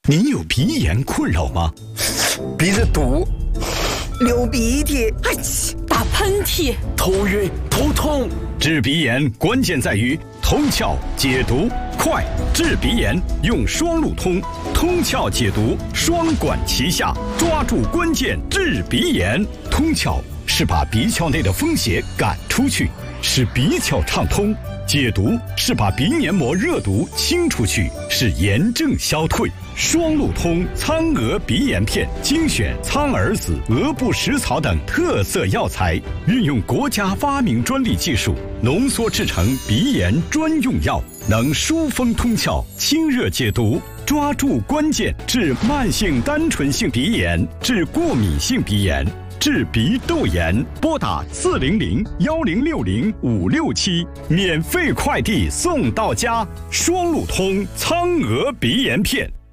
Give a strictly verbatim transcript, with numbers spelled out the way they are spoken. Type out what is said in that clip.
您有鼻炎困扰吗？ 鼻子堵，流鼻涕， 哎呀，打喷嚏， 头晕头痛。 治鼻炎关键在于通窍解毒快，治鼻炎用双路通，通窍解毒双管齐下，抓住关键治鼻炎。通窍是把鼻窍内的风邪赶出去，使鼻窍畅通；解毒是把鼻黏膜热毒清出去，使炎症消退。双路通苍蛾鼻炎片精选苍耳子、鹅不食草等特色药材，运用国家发明专利技术浓缩制成鼻炎专用药，能疏风通窍、清热解毒，抓住关键治慢性单纯性鼻炎、治过敏性鼻炎、治鼻窦炎。拨打四零零幺零六零五六七，免费快递送到家。双路通苍蛾鼻炎片。